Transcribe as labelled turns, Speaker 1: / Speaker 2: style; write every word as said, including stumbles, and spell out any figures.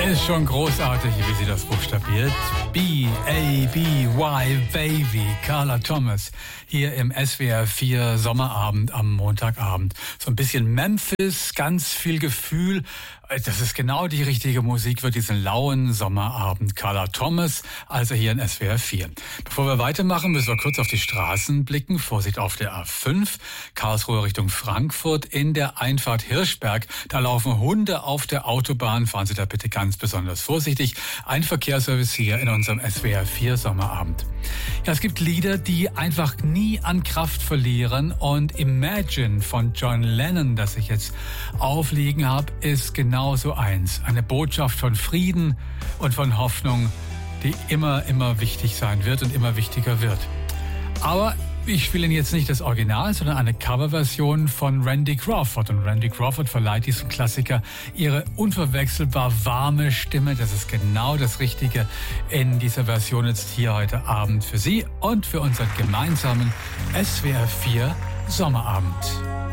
Speaker 1: Ist schon großartig, wie sie das buchstabiert. B A B Y Baby, Carla Thomas, hier im S W R vier Sommerabend am Montagabend. So ein bisschen Memphis, ganz viel Gefühl. Das ist genau die richtige Musik für diesen lauen Sommerabend. Carla Thomas, also hier in S W R vier. Bevor wir weitermachen, müssen wir kurz auf die Straßen blicken. Vorsicht auf der A fünf, Karlsruhe Richtung Frankfurt. In der Einfahrt Hirschberg, da laufen Hunde auf der Autobahn. Fahren Sie da bitte ganz besonders vorsichtig. Ein Verkehrsservice hier in unserem S W R vier Sommerabend. Ja, es gibt Lieder, die einfach nie an Kraft verlieren. Und Imagine von John Lennon, das ich jetzt aufliegen habe, ist genau so eins. Eine Botschaft von Frieden und von Hoffnung, die immer, immer wichtig sein wird und immer wichtiger wird. Aber ich spiele Ihnen jetzt nicht das Original, sondern eine Coverversion von Randy Crawford. Und Randy Crawford verleiht diesem Klassiker ihre unverwechselbar warme Stimme. Das ist genau das Richtige in dieser Version jetzt hier heute Abend für Sie und für unseren gemeinsamen S W R vier Sommerabend.